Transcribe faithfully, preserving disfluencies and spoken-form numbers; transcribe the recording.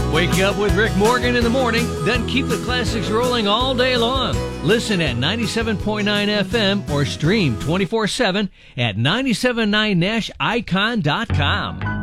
Wake up with Rick Morgan in the morning, then keep the classics rolling all day long. Listen at ninety-seven point nine F M or stream twenty-four seven at nine seven nine nash icon dot com.